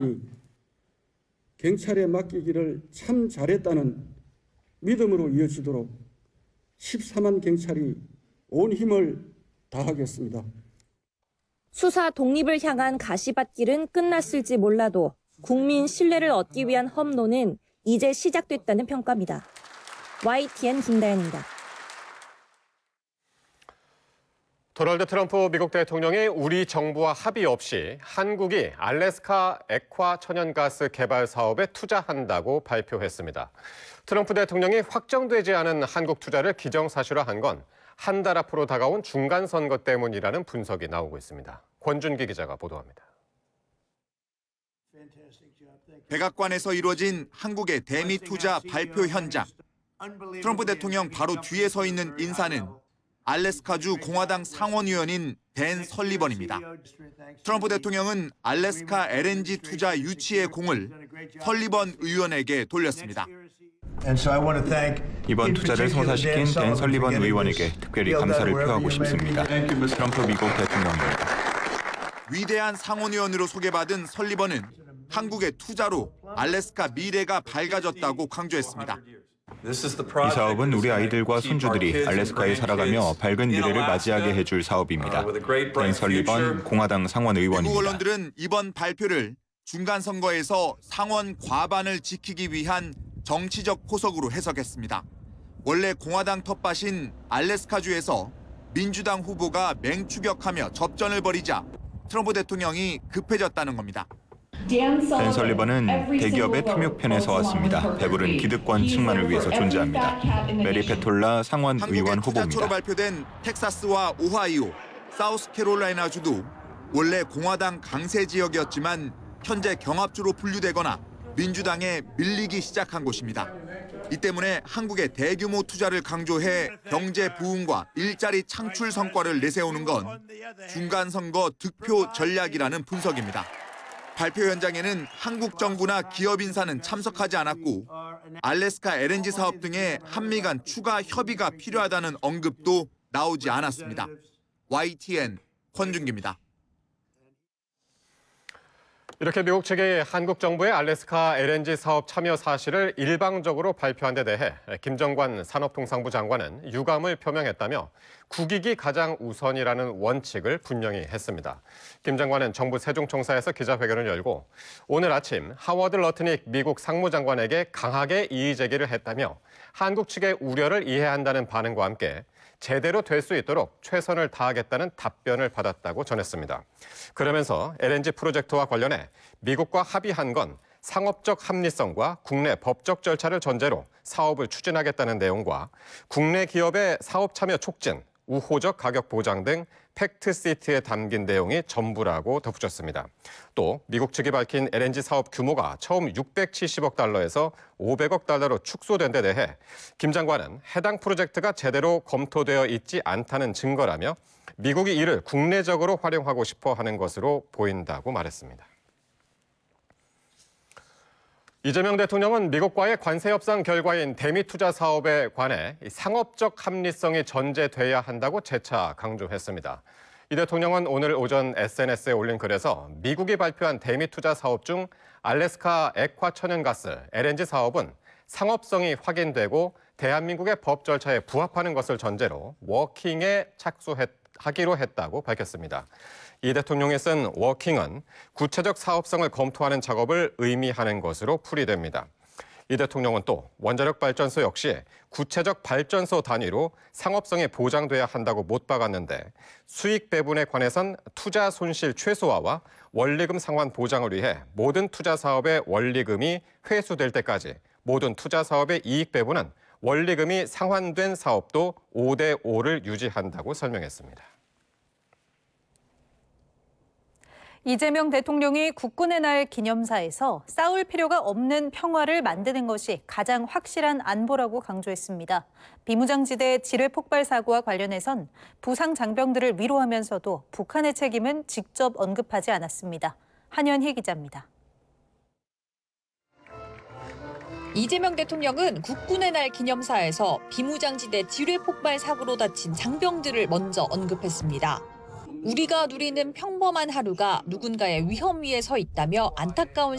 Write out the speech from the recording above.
경찰에 맡기기를 참 잘했다는 믿음으로 이어지도록 14만 경찰이 온 힘을 다하겠습니다. 수사 독립을 향한 가시밭길은 끝났을지 몰라도 국민 신뢰를 얻기 위한 험로는 이제 시작됐다는 평가입니다. YTN 김다연입니다. 도널드 트럼프 미국 대통령이 우리 정부와 합의 없이 한국이 알래스카 액화 천연가스 개발 사업에 투자한다고 발표했습니다. 트럼프 대통령이 확정되지 않은 한국 투자를 기정사실화한 건 한 달 앞으로 다가온 중간선거 때문이라는 분석이 나오고 있습니다. 권준기 기자가 보도합니다. 백악관에서 이루어진 한국의 대미 투자 발표 현장. 트럼프 대통령 바로 뒤에 서 있는 인사는 알래스카주 공화당 상원의원인 댄 설리번입니다. 트럼프 대통령은 알래스카 LNG 투자 유치의 공을 설리번 의원에게 돌렸습니다. 이번 투자를 성사시킨 댄 설리번 의원에게 특별히 감사를 표하고 싶습니다. 트럼프 미국 대통령입니다. 위대한 상원의원으로 소개받은 설리번은 한국의 투자로 알래스카 미래가 밝아졌다고 강조했습니다. 이 사업은 우리 아이들과 손주들이 알래스카에 살아가며 밝은 미래를 맞이하게 해줄 사업입니다. 댄 설리번 공화당 상원 의원입니다. 미국 언론들은 이번 발표를 중간선거에서 상원 과반을 지키기 위한 정치적 포석으로 해석했습니다. 원래 공화당 텃밭인 알래스카주에서 민주당 후보가 맹추격하며 접전을 벌이자 트럼프 대통령이 급해졌다는 겁니다. 댄 설리번은 대기업의 탐욕편에 서왔습니다. 배부른 기득권 측만을 위해서 존재합니다. 메리 페톨라 상원 의원 후보입니다. 한국의 투자처로 발표된 텍사스와 오하이오, 사우스캐롤라이나주도 원래 공화당 강세 지역이었지만 현재 경합주로 분류되거나 민주당에 밀리기 시작한 곳입니다. 이 때문에 한국의 대규모 투자를 강조해 경제 부흥과 일자리 창출 성과를 내세우는 건 중간선거 득표 전략이라는 분석입니다. 발표 현장에는 한국 정부나 기업 인사는 참석하지 않았고 알래스카 LNG 사업 등의 한미 간 추가 협의가 필요하다는 언급도 나오지 않았습니다. YTN 권준기입니다. 이렇게 미국 측이 한국 정부의 알래스카 LNG 사업 참여 사실을 일방적으로 발표한 데 대해 김정관 산업통상부 장관은 유감을 표명했다며 국익이 가장 우선이라는 원칙을 분명히 했습니다. 김 장관은 정부 세종청사에서 기자회견을 열고 오늘 아침 하워드 러트닉 미국 상무장관에게 강하게 이의 제기를 했다며 한국 측의 우려를 이해한다는 반응과 함께 제대로 될 수 있도록 최선을 다하겠다는 답변을 받았다고 전했습니다. 그러면서 LNG 프로젝트와 관련해 미국과 합의한 건 상업적 합리성과 국내 법적 절차를 전제로 사업을 추진하겠다는 내용과 국내 기업의 사업 참여 촉진, 우호적 가격 보장 등 팩트시트에 담긴 내용이 전부라고 덧붙였습니다. 또 미국 측이 밝힌 LNG 사업 규모가 처음 670억 달러에서 500억 달러로 축소된 데 대해 김 장관은 해당 프로젝트가 제대로 검토되어 있지 않다는 증거라며 미국이 이를 국내적으로 활용하고 싶어 하는 것으로 보인다고 말했습니다. 이재명 대통령은 미국과의 관세 협상 결과인 대미 투자 사업에 관해 상업적 합리성이 전제돼야 한다고 재차 강조했습니다. 이 대통령은 오늘 오전 SNS에 올린 글에서 미국이 발표한 대미 투자 사업 중 알래스카 액화 천연가스 LNG 사업은 상업성이 확인되고 대한민국의 법 절차에 부합하는 것을 전제로 워킹에 착수하기로 했다고 밝혔습니다. 이 대통령이 쓴 워킹은 구체적 사업성을 검토하는 작업을 의미하는 것으로 풀이됩니다. 이 대통령은 또 원자력 발전소 역시 구체적 발전소 단위로 상업성이 보장돼야 한다고 못 박았는데 수익 배분에 관해선 투자 손실 최소화와 원리금 상환 보장을 위해 모든 투자 사업의 원리금이 회수될 때까지 모든 투자 사업의 이익 배분은 원리금이 상환된 사업도 5대5를 유지한다고 설명했습니다. 이재명 대통령이 국군의 날 기념사에서 싸울 필요가 없는 평화를 만드는 것이 가장 확실한 안보라고 강조했습니다. 비무장지대 지뢰 폭발 사고와 관련해선 부상 장병들을 위로하면서도 북한의 책임은 직접 언급하지 않았습니다. 한현희 기자입니다. 이재명 대통령은 국군의 날 기념사에서 비무장지대 지뢰 폭발 사고로 다친 장병들을 먼저 언급했습니다. 우리가 누리는 평범한 하루가 누군가의 위험 위에 서 있다며 안타까운